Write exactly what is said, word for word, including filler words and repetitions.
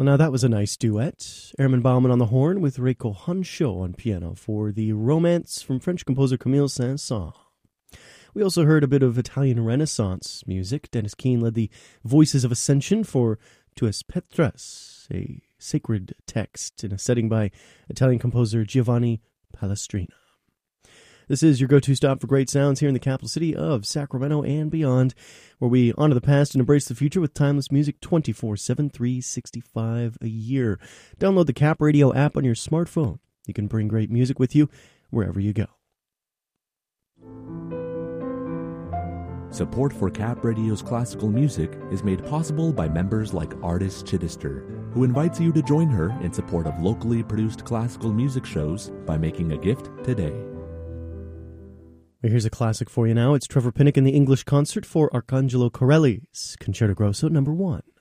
Well, now that was a nice duet. Herman Baumann on the horn with Reiko Hansho on piano for the Romance from French composer Camille Saint-Saëns. We also heard a bit of Italian Renaissance music. Dennis Keane led the Voices of Ascension for Tuas Petres, a sacred text in a setting by Italian composer Giovanni Palestrina. This is your go-to stop for great sounds here in the capital city of Sacramento and beyond, where we honor the past and embrace the future with timeless music twenty-four seven, three sixty-five a year. Download the Cap Radio app on your smartphone. You can bring great music with you wherever you go. Support for Cap Radio's classical music is made possible by members like Artist Chittister, who invites you to join her in support of locally produced classical music shows by making a gift today. Here's a classic for you now. It's Trevor Pinnock in the English concert for Arcangelo Corelli's Concerto Grosso number one.